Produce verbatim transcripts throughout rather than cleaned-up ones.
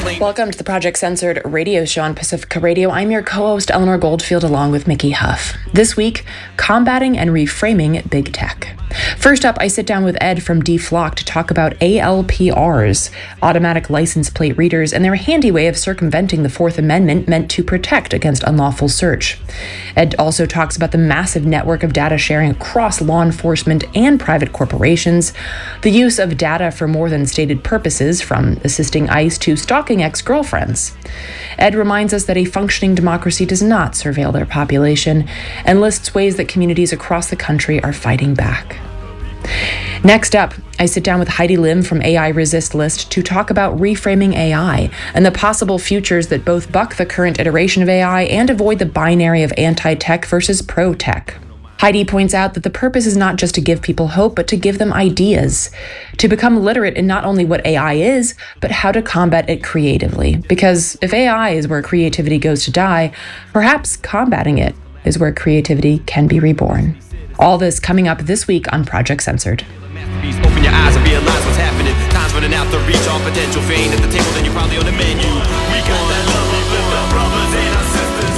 Welcome to the Project Censored radio show on Pacifica Radio. I'm your co-host, Eleanor Goldfield, along with Mickey Huff. This week, combating and reframing big tech. First up, I sit down with Ed from DFLOC to talk about A L P Rs, automatic license plate readers, and their handy way of circumventing the Fourth Amendment meant to protect against unlawful search. Ed also talks about the massive network of data sharing across law enforcement and private corporations, the use of data for more than stated purposes, from assisting ICE to stalking ex-girlfriends. Ed reminds us that a functioning democracy does not surveil their population, and lists ways that communities across the country are fighting back. Next up, I sit down with Heidi Lim from A I Resist List to talk about reframing A I and the possible futures that both buck the current iteration of A I and avoid the binary of anti-tech versus pro-tech. Heidi points out that the purpose is not just to give people hope, but to give them ideas, to become literate in not only what A I is, but how to combat it creatively. Because if A I is where creativity goes to die, perhaps combating it is where creativity can be reborn. All this coming up this week on Project Censored. Open your eyes and realize what's happening. Time's running out to reach all potential. If you ain't at the table, then you're probably on the menu. We got that love, we lift our brothers and our sisters.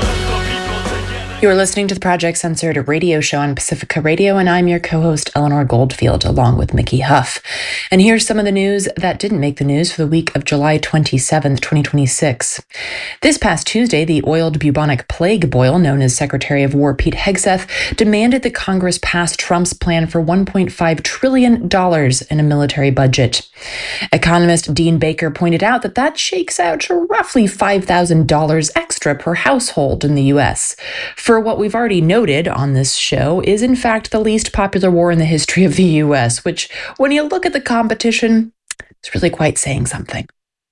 You are listening to the Project Censored radio show on Pacifica Radio, and I'm your co-host, Eleanor Goldfield, along with Mickey Huff. And here's some of the news that didn't make the news for the week of July twenty-seventh, twenty twenty-six. This past Tuesday, the oiled bubonic plague boil, known as Secretary of War Pete Hegseth, demanded that Congress pass Trump's plan for one point five trillion dollars in a military budget. Economist Dean Baker pointed out that that shakes out to roughly five thousand dollars extra per household in the U S, for what we've already noted on this show is in fact the least popular war in the history of the U S, which, when you look at the competition, is really quite saying something.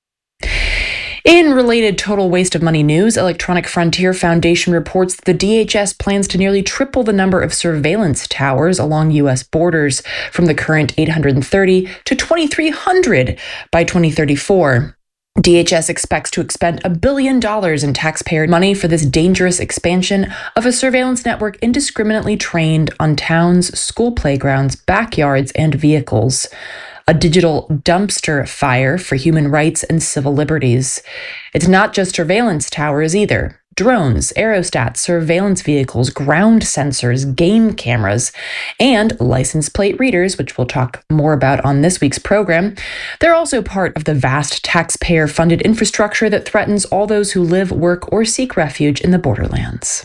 In related total waste of money news, Electronic Frontier Foundation reports that the D H S plans to nearly triple the number of surveillance towers along U S borders, from the current eight hundred thirty to twenty-three hundred by twenty thirty-four. D H S expects to expend a billion dollars in taxpayer money for this dangerous expansion of a surveillance network indiscriminately trained on towns, school playgrounds, backyards, and vehicles. A digital dumpster fire for human rights and civil liberties. It's not just surveillance towers either. Drones, aerostats, surveillance vehicles, ground sensors, game cameras, and license plate readers, which we'll talk more about on this week's program. They're also part of the vast taxpayer-funded infrastructure that threatens all those who live, work, or seek refuge in the borderlands.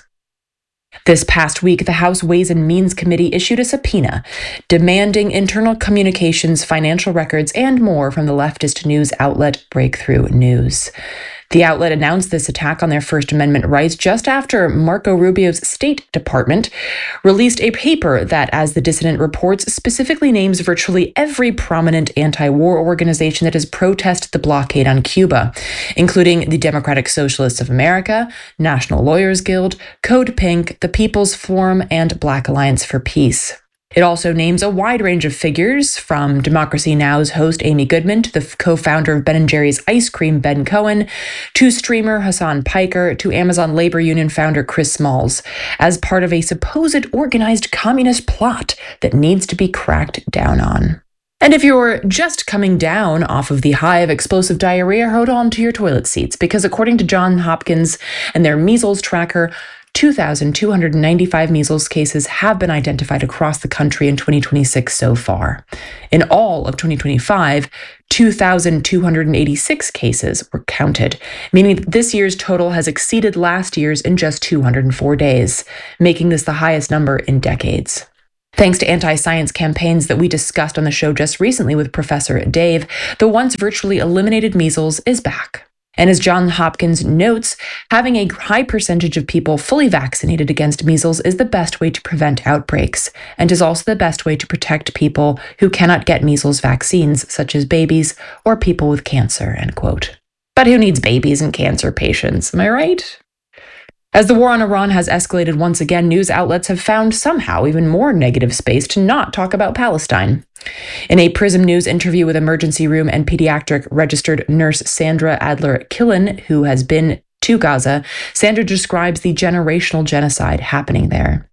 This past week, the House Ways and Means Committee issued a subpoena demanding internal communications, financial records, and more from the leftist news outlet Breakthrough News. The outlet announced this attack on their First Amendment rights just after Marco Rubio's State Department released a paper that, as the dissident reports, specifically names virtually every prominent anti-war organization that has protested the blockade on Cuba, including the Democratic Socialists of America, National Lawyers Guild, Code Pink, the People's Forum, and Black Alliance for Peace. It also names a wide range of figures, from Democracy Now!'s host Amy Goodman to the co-founder of Ben and Jerry's Ice Cream, Ben Cohen, to streamer Hassan Piker, to Amazon labor union founder Chris Smalls, as part of a supposed organized communist plot that needs to be cracked down on. And if you're just coming down off of the high of explosive diarrhea, hold on to your toilet seats, because according to Johns Hopkins and their measles tracker, two thousand two hundred ninety-five measles cases have been identified across the country in twenty twenty-six so far. In all of twenty twenty-five, two thousand two hundred eighty-six cases were counted, meaning that this year's total has exceeded last year's in just two hundred four days, making this the highest number in decades. Thanks to anti-science campaigns that we discussed on the show just recently with Professor Dave, the once virtually eliminated measles is back. And as Johns Hopkins notes, having a high percentage of people fully vaccinated against measles is the best way to prevent outbreaks, and is also the best way to protect people who cannot get measles vaccines, such as babies or people with cancer, end quote. But who needs babies and cancer patients, am I right? As the war on Iran has escalated once again, news outlets have found somehow even more negative space to not talk about Palestine. In a Prism News interview with emergency room and pediatric registered nurse Sandra Adler-Killen, who has been to Gaza, Sandra describes the generational genocide happening there.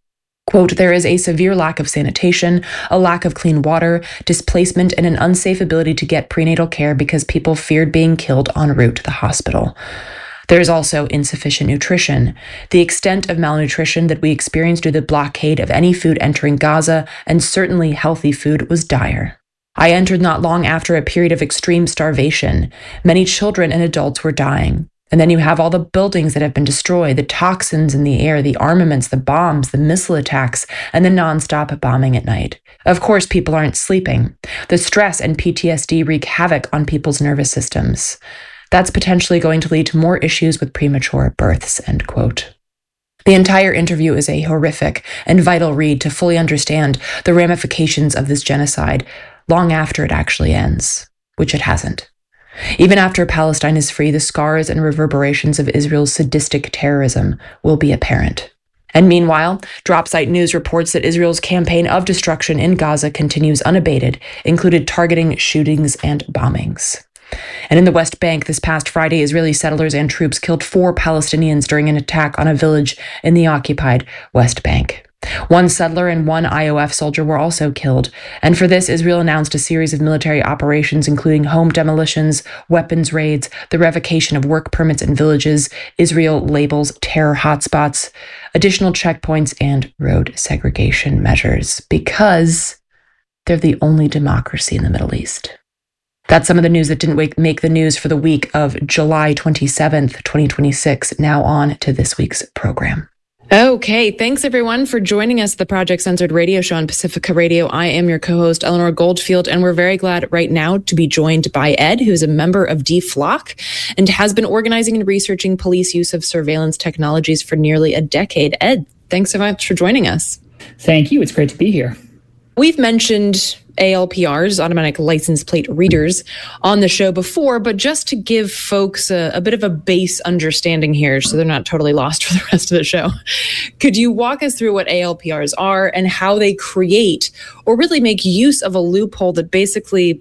Quote, there is a severe lack of sanitation, a lack of clean water, displacement, and an unsafe ability to get prenatal care because people feared being killed en route to the hospital. There is also insufficient nutrition. The extent of malnutrition that we experienced due to the blockade of any food entering Gaza, and certainly healthy food, was dire. I entered not long after a period of extreme starvation. Many children and adults were dying. And then you have all the buildings that have been destroyed, the toxins in the air, the armaments, the bombs, the missile attacks, and the nonstop bombing at night. Of course, people aren't sleeping. The stress and P T S D wreak havoc on people's nervous systems. That's potentially going to lead to more issues with premature births, end quote. The entire interview is a horrific and vital read to fully understand the ramifications of this genocide long after it actually ends, which it hasn't. Even after Palestine is free, the scars and reverberations of Israel's sadistic terrorism will be apparent. And meanwhile, Dropsite News reports that Israel's campaign of destruction in Gaza continues unabated, including targeting, shootings, and bombings. And in the West Bank this past Friday, Israeli settlers and troops killed four Palestinians during an attack on a village in the occupied West Bank. One settler and one I O F soldier were also killed, and for this, Israel announced a series of military operations including home demolitions, weapons raids, the revocation of work permits in villages, Israel labels terror hotspots, additional checkpoints, and road segregation measures, because they're the only democracy in the Middle East. That's some of the news that didn't make the news for the week of July twenty-seventh, twenty twenty-six. Now on to this week's program. Okay, thanks everyone for joining us at the Project Censored radio show on Pacifica Radio. I am your co-host, Eleanor Goldfield, and we're very glad right now to be joined by Ed, who's a member of D FLOC and has been organizing and researching police use of surveillance technologies for nearly a decade. Ed, thanks so much for joining us. Thank you. It's great to be here. We've mentioned A L P Rs, automatic license plate readers, on the show before, but just to give folks a, a bit of a base understanding here so they're not totally lost for the rest of the show, could you walk us through what A L P Rs are and how they create or really make use of a loophole that basically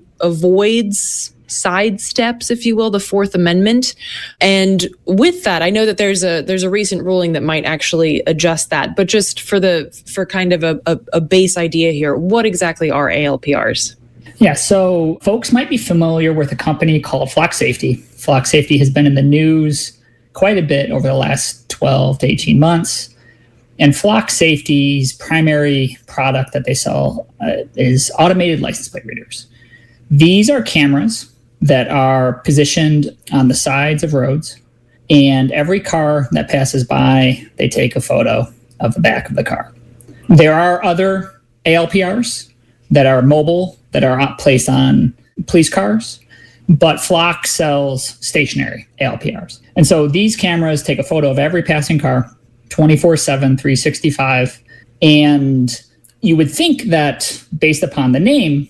avoids sidesteps, if you will, the Fourth Amendment? And with that, I know that there's a there's a recent ruling that might actually adjust that, but just for the for kind of a, a, a base idea here, what exactly are A L P Rs? Yeah, so folks might be familiar with a company called Flock Safety. Flock Safety has been in the news quite a bit over the last twelve to eighteen months. And Flock Safety's primary product that they sell uh, is automated license plate readers. These are cameras that are positioned on the sides of roads, and every car that passes by, they take a photo of the back of the car. There are other A L P Rs that are mobile, that are placed on police cars, but Flock sells stationary A L P Rs. And so these cameras take a photo of every passing car, twenty-four seven, three sixty-five, and you would think that based upon the name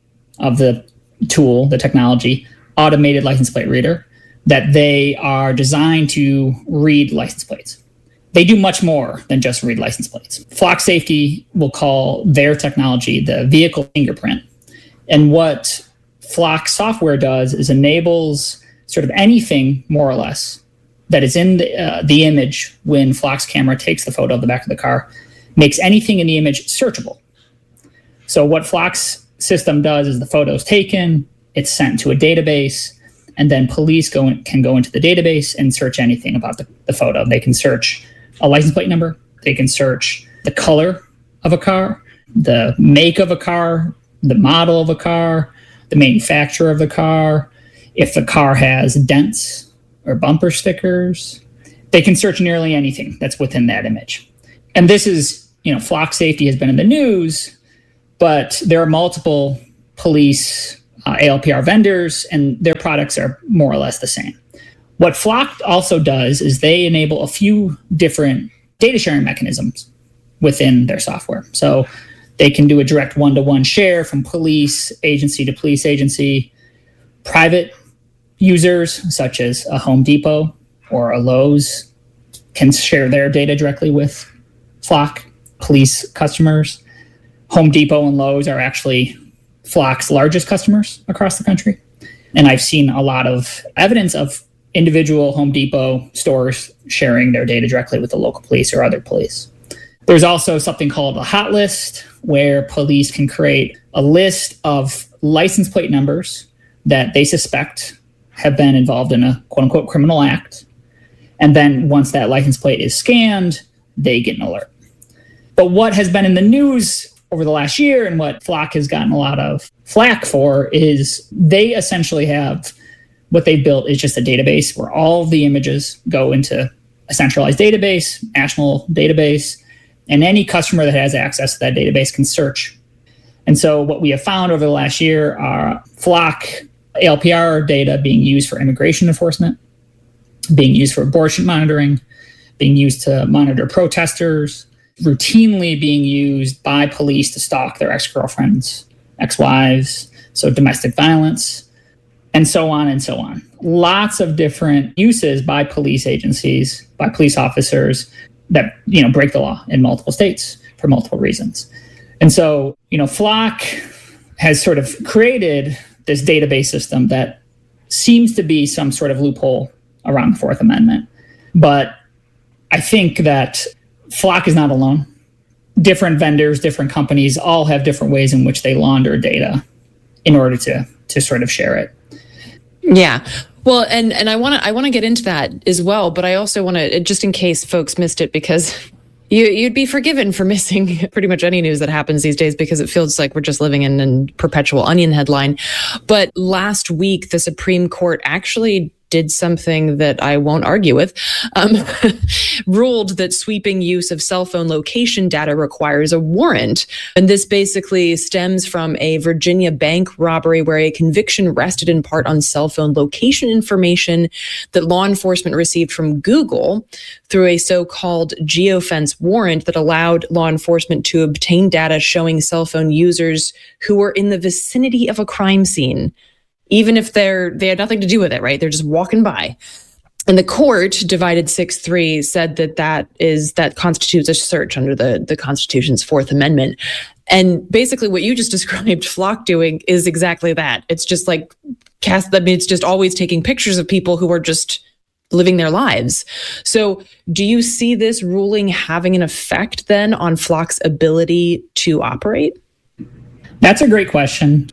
of the tool, the technology, automated license plate reader, that they are designed to read license plates. They do much more than just read license plates. Flock Safety will call their technology the vehicle fingerprint. And what Flock software does is enables sort of anything, more or less, that is in the, uh, the image when Flock's camera takes the photo of the back of the car, makes anything in the image searchable. So what Flock's system does is the photo is taken, it's sent to a database, and then police go in, can go into the database and search anything about the, the photo. They can search a license plate number, they can search the color of a car, the make of a car, the model of a car, the manufacturer of the car, if the car has dents or bumper stickers. They can search nearly anything that's within that image. And this is, you know, Flock Safety has been in the news, but there are multiple police uh, A L P R vendors, and their products are more or less the same. What Flock also does is they enable a few different data sharing mechanisms within their software. So they can do a direct one-to-one share from police agency to police agency. Private users, such as a Home Depot or a Lowe's, can share their data directly with Flock. Police customers, Home Depot and Lowe's are actually Flock's largest customers across the country. And I've seen a lot of evidence of individual Home Depot stores sharing their data directly with the local police or other police. There's also something called a hot list, where police can create a list of license plate numbers that they suspect have been involved in a quote-unquote criminal act. And then once that license plate is scanned, they get an alert. But what has been in the news over the last year and what Flock has gotten a lot of flack for is they essentially have what they built is just a database where all of the images go into a centralized database, national database, and any customer that has access to that database can search. And so what we have found over the last year are Flock A L P R data being used for immigration enforcement, being used for abortion monitoring, being used to monitor protesters, routinely being used by police to stalk their ex-girlfriends, ex-wives, so domestic violence, and so on and so on. Lots of different uses by police agencies, by police officers that, you know, break the law in multiple states for multiple reasons. And so, you know, Flock has sort of created this database system that seems to be some sort of loophole around the Fourth Amendment. But I think that Flock is not alone. Different vendors, different companies all have different ways in which they launder data in order to to sort of share it. Yeah. Well, and and I want to I want to get into that as well, but I also want to, just in case folks missed it, because you you'd be forgiven for missing pretty much any news that happens these days because it feels like we're just living in a perpetual Onion headline. But last week, the Supreme Court actually did something that I won't argue with, um, ruled that sweeping use of cell phone location data requires a warrant. And this basically stems from a Virginia bank robbery where a conviction rested in part on cell phone location information that law enforcement received from Google through a so-called geofence warrant that allowed law enforcement to obtain data showing cell phone users who were in the vicinity of a crime scene, even if they're they had nothing to do with it, right? They're just walking by. And the court, divided six three, said that that is that constitutes a search under the, the Constitution's Fourth Amendment. And basically what you just described Flock doing is exactly that. It's just like cast, I mean, it's just always taking pictures of people who are just living their lives. So do you see this ruling having an effect then on Flock's ability to operate? That's a great question.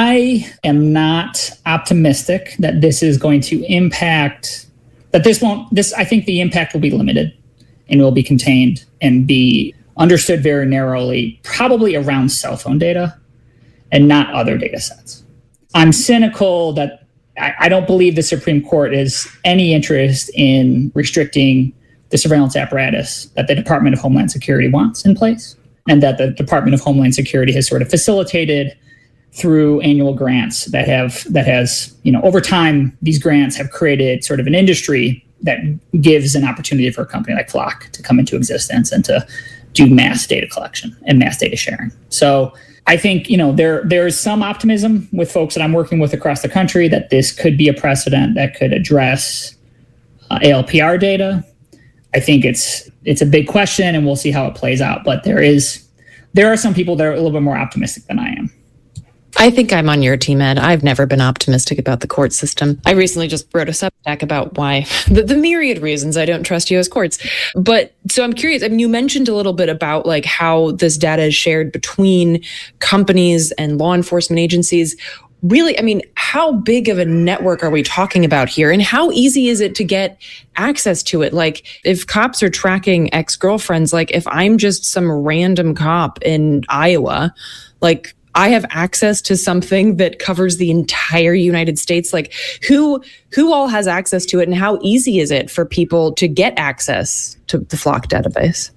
I am not optimistic that this is going to impact, that this won't, this, I think the impact will be limited and will be contained and be understood very narrowly, probably around cell phone data and not other data sets. I'm cynical that I, I don't believe the Supreme Court has any interest in restricting the surveillance apparatus that the Department of Homeland Security wants in place, and that the Department of Homeland Security has sort of facilitated through annual grants that have, that has, you know, over time, these grants have created sort of an industry that gives an opportunity for a company like Flock to come into existence and to do mass data collection and mass data sharing. So I think, you know, there there is some optimism with folks that I'm working with across the country that this could be a precedent that could address uh, A L P R data. I think it's it's a big question and we'll see how it plays out. But there is there are some people that are a little bit more optimistic than I am. I think I'm on your team, Ed. I've never been optimistic about the court system. I recently just wrote a Substack about why, the, the myriad reasons I don't trust U S courts. But so I'm curious, I mean, you mentioned a little bit about like how this data is shared between companies and law enforcement agencies. Really, I mean, how big of a network are we talking about here? And how easy is it to get access to it? Like if cops are tracking ex-girlfriends, like if I'm just some random cop in Iowa, like I have access to something that covers the entire United States. Like who who all has access to it, and how easy is it for people to get access to the Flock database?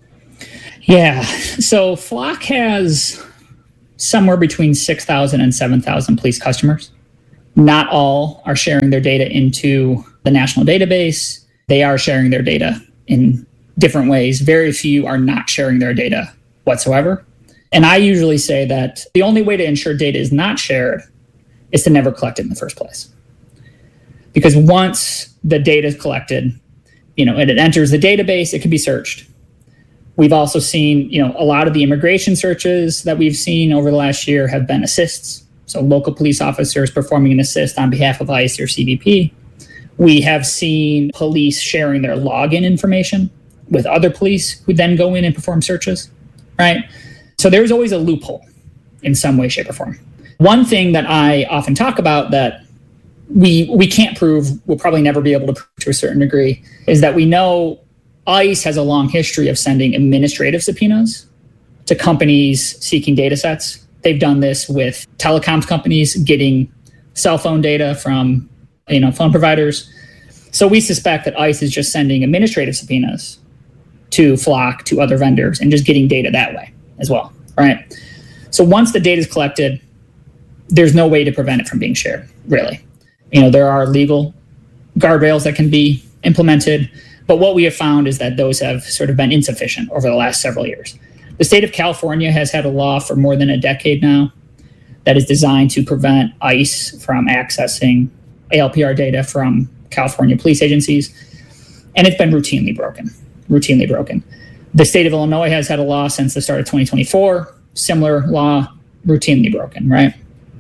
Yeah, so Flock has somewhere between six thousand and seven thousand police customers. Not all are sharing their data into the national database. They are sharing their data in different ways. Very few are not sharing their data whatsoever. And I usually say that the only way to ensure data is not shared is to never collect it in the first place. Because once the data is collected, you know, and it enters the database, it can be searched. We've also seen, you know, a lot of the immigration searches that we've seen over the last year have been assists. So local police officers performing an assist on behalf of ICE or C B P. We have seen police sharing their login information with other police who then go in and perform searches, right? So there's always a loophole in some way, shape, or form. One thing that I often talk about that we we can't prove, we'll probably never be able to prove to a certain degree, is that we know ICE has a long history of sending administrative subpoenas to companies seeking data sets. They've done this with telecoms companies getting cell phone data from, you know, phone providers. So we suspect that ICE is just sending administrative subpoenas to Flock, to other vendors, and just getting data that way as well, right? So once the data is collected, there's no way to prevent it from being shared, really. You know, there are legal guardrails that can be implemented, but what we have found is that those have sort of been insufficient over the last several years. The state of California has had a law for more than a decade now that is designed to prevent ICE from accessing A L P R data from California police agencies, and it's been routinely broken, routinely broken. The state of Illinois has had a law since the start of twenty twenty-four, similar law, routinely broken, right?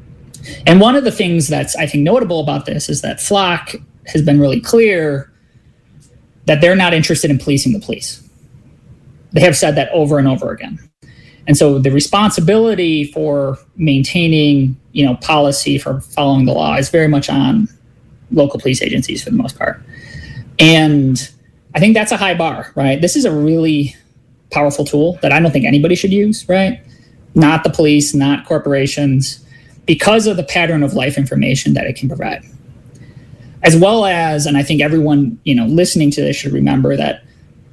And one of the things that's, I think, notable about this is that Flock has been really clear that they're not interested in policing the police. They have said that over and over again. And so the responsibility for maintaining, you know, policy, for following the law is very much on local police agencies for the most part. And I think that's a high bar, right? This is a really powerful tool that I don't think anybody should use, right? Not the police, not corporations, because of the pattern of life information that it can provide. As well as, and I think everyone, you know, listening to this should remember that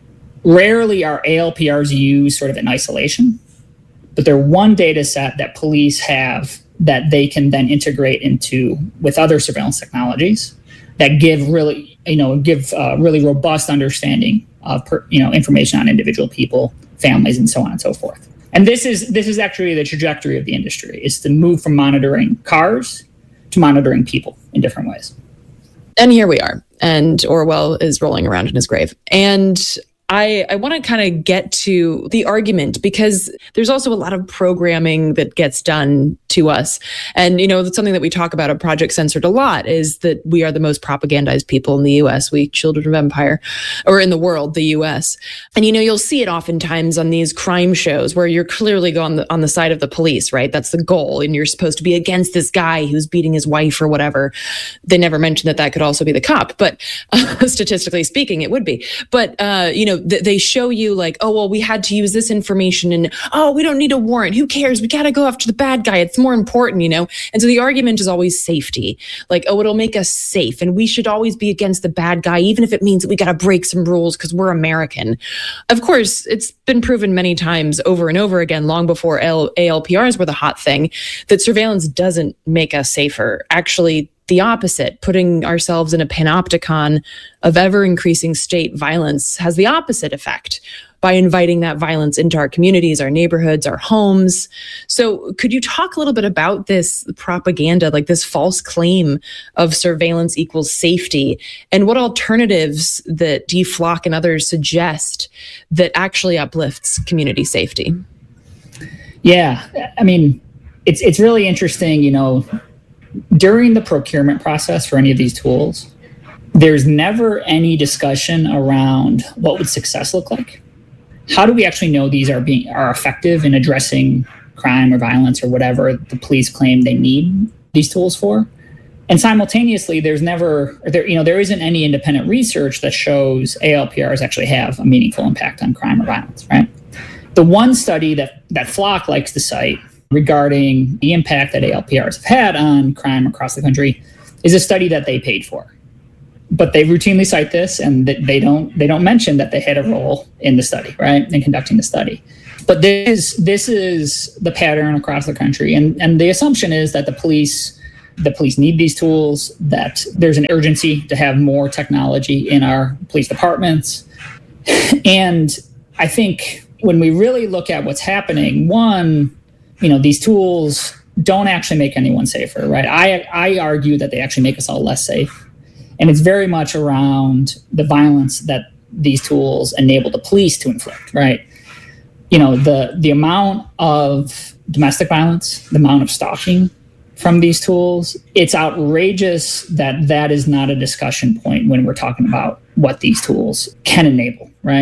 rarely are A L P Rs used sort of in isolation, but they're one data set that police have that they can then integrate into with other surveillance technologies that give really, you know, give uh, really robust understanding of, per, you know, information on individual people, families, and so on and so forth. And this is this is actually the trajectory of the industry, is to move from monitoring cars to monitoring people in different ways. And here we are, and Orwell is rolling around in his grave. And I, I want to kind of get to the argument, because there's also a lot of programming that gets done to us. And, you know, that's something that we talk about at Project Censored a lot, is that we are the most propagandized people in the U S. We children of empire, or in the world, the U S. And, you know, you'll see it oftentimes on these crime shows where you're clearly on the, on the side of the police, right? That's the goal. And you're supposed to be against this guy who's beating his wife or whatever. They never mentioned that that could also be the cop, but uh, statistically speaking, it would be. But, uh, you know, th- they show you like, oh, well, we had to use this information, and, oh, we don't need a warrant. Who cares? We got to go after the bad guy. It's more important, you know? And so the argument is always safety. Like, oh, it'll make us safe, and we should always be against the bad guy, even if it means that we got to break some rules because we're American. Of course, it's been proven many times over and over again, long before A L P Rs were the hot thing, that surveillance doesn't make us safer. Actually, the opposite. Putting ourselves in a panopticon of ever-increasing state violence has the opposite effect by inviting that violence into our communities, our neighborhoods, our homes. So could you talk a little bit about this propaganda, like this false claim of surveillance equals safety, and what alternatives that DFlock and others suggest that actually uplifts community safety? Yeah, I mean, it's it's really interesting, you know, during the procurement process for any of these tools, there's never any discussion around what would success look like. How do we actually know these are being are effective in addressing crime or violence or whatever the police claim they need these tools for? And simultaneously, there's never, there, you know, there isn't any independent research that shows A L P Rs actually have a meaningful impact on crime or violence, right? The one study that that Flock likes to cite regarding the impact that A L P Rs have had on crime across the country is a study that they paid for. But they routinely cite this, and they don't they don't mention that they had a role in the study, right, in conducting the study. But this is this is the pattern across the country, and and the assumption is that the police the police need these tools, that there's an urgency to have more technology in our police departments. And I think when we really look at what's happening, one, you know, these tools don't actually make anyone safer, right? I I argue that they actually make us all less safe. And it's very much around the violence that these tools enable the police to inflict, right? You know, the the amount of domestic violence, the amount of stalking from these tools, it's outrageous that that is not a discussion point when we're talking about what these tools can enable, right?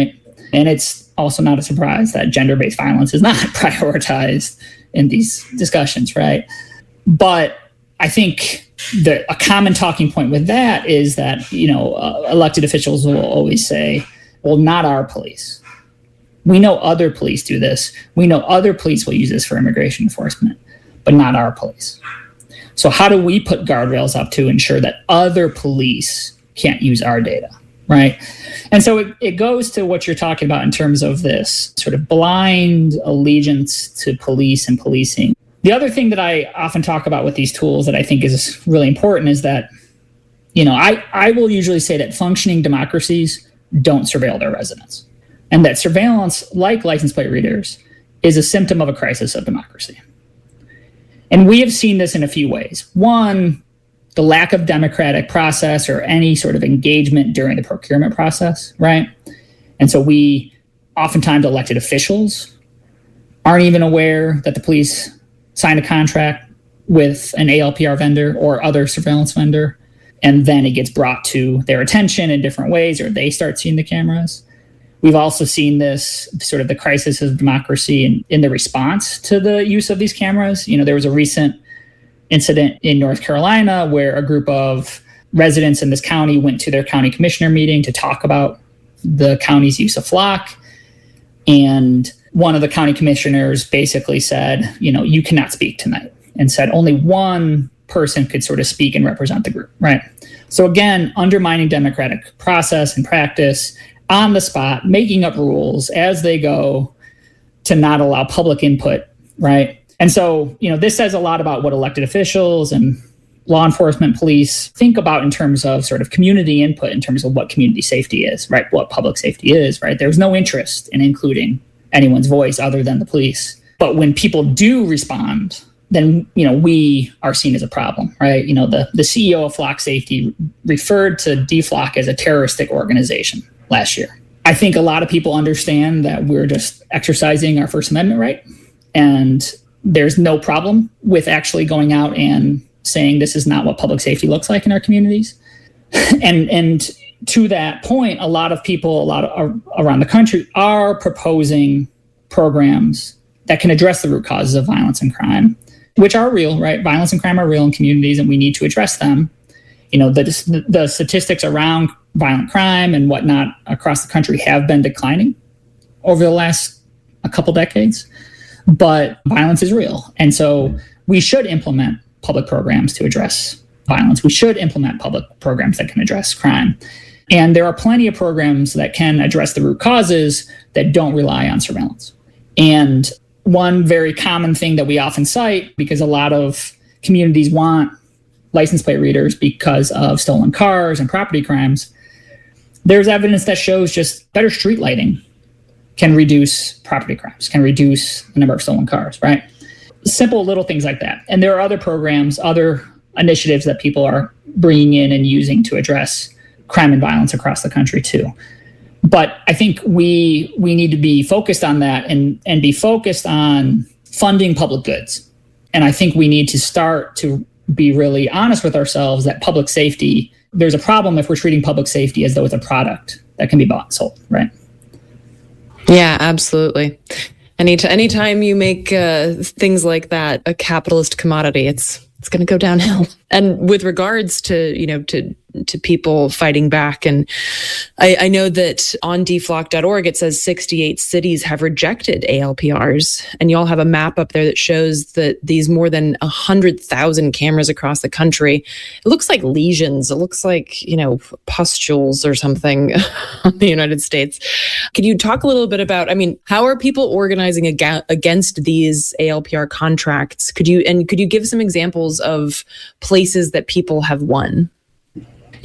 And it's also not a surprise that gender-based violence is not prioritized in these discussions, right? But I think the, a common talking point with that is that, you know, uh, elected officials will always say, well, not our police. We know other police do this. We know other police will use this for immigration enforcement, but not our police. So how do we put guardrails up to ensure that other police can't use our data, right? And so it, it goes to what you're talking about in terms of this sort of blind allegiance to police and policing. The other thing that I often talk about with these tools that I think is really important is that, you know, I, I will usually say that functioning democracies don't surveil their residents. And that surveillance, like license plate readers, is a symptom of a crisis of democracy. And we have seen this in a few ways. One, the lack of democratic process or any sort of engagement during the procurement process, right? And so we, oftentimes elected officials, aren't even aware that the police signed a contract with an A L P R vendor or other surveillance vendor. And then it gets brought to their attention in different ways, or they start seeing the cameras. We've also seen this sort of the crisis of democracy in, in the response to the use of these cameras. You know, there was a recent incident in North Carolina where a group of residents in this county went to their county commissioner meeting to talk about the county's use of Flock. And one of the county commissioners basically said, you know, you cannot speak tonight, and said only one person could sort of speak and represent the group, right? So again, undermining democratic process and practice on the spot, making up rules as they go to not allow public input, right? And so, you know, this says a lot about what elected officials and law enforcement, police think about in terms of sort of community input, in terms of what community safety is, right? What public safety is, right? There's no interest in including anyone's voice other than the police. But when people do respond, then, you know, we are seen as a problem, right? You know, the, the C E O of Flock Safety referred to D Flock as a terroristic organization last year. I think a lot of people understand that we're just exercising our First Amendment right. And there's no problem with actually going out and saying this is not what public safety looks like in our communities. and and to that point, a lot of people, a lot of, around the country are proposing programs that can address the root causes of violence and crime, which are real, right? Violence and crime are real in communities, and we need to address them. You know, the, the statistics around violent crime and whatnot across the country have been declining over the last a couple decades, but violence is real. And so we should implement public programs to address violence. We should implement public programs that can address crime. And there are plenty of programs that can address the root causes that don't rely on surveillance. And one very common thing that we often cite, because a lot of communities want license plate readers because of stolen cars and property crimes, there's evidence that shows just better street lighting can reduce property crimes, can reduce the number of stolen cars, right? Simple little things like that. And there are other programs, other initiatives that people are bringing in and using to address crime and violence across the country too. But I think we we need to be focused on that and, and be focused on funding public goods. And I think we need to start to be really honest with ourselves that public safety, there's a problem if we're treating public safety as though it's a product that can be bought and sold, right? Yeah, absolutely. Any t- anytime you make uh, things like that a capitalist commodity, it's it's going to go downhill. And with regards to, you know, to to people fighting back, and I, I know that on d flock dot org it says sixty-eight cities have rejected A L P Rs, and y'all have a map up there that shows that these more than one hundred thousand cameras across the country, it looks like lesions, it looks like, you know, pustules or something on the United States. Could you talk a little bit about, I mean, how are people organizing ag- against these A L P R contracts? Could you, and could you give some examples of places that people have won?